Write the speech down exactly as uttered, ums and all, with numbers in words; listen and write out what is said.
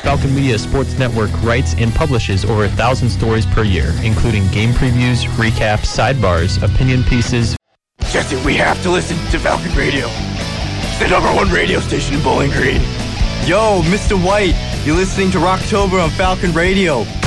Falcon Media Sports Network writes and publishes over a thousand stories per year, including game previews, recaps, sidebars, opinion pieces. Jesse, we have to listen to Falcon Radio. It's the number one radio station in Bowling Green. Yo, Mister White, you're listening to Rocktober on Falcon Radio.